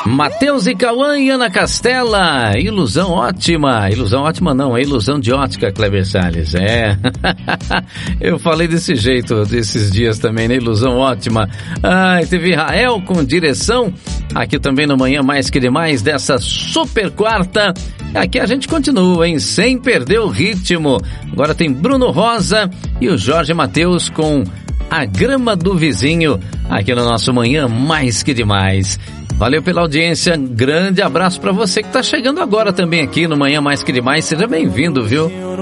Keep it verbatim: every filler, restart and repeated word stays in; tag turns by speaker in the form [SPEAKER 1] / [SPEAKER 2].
[SPEAKER 1] Matheus e Cauã e Ana Castela, ilusão ótima, ilusão ótima não, é ilusão de ótica, Cleber Salles, é, eu falei desse jeito, desses dias também, né, ilusão ótima. Ai, teve Rael com direção, aqui também no Manhã Mais Que Demais, dessa super quarta, aqui a gente continua, hein, sem perder o ritmo, agora tem Bruno Rosa e o Jorge Matheus com A Grama do Vizinho, aqui no nosso Manhã Mais Que Demais. Valeu pela audiência, grande abraço pra você que tá chegando agora também aqui no Manhã Mais Que Demais, seja bem-vindo, viu?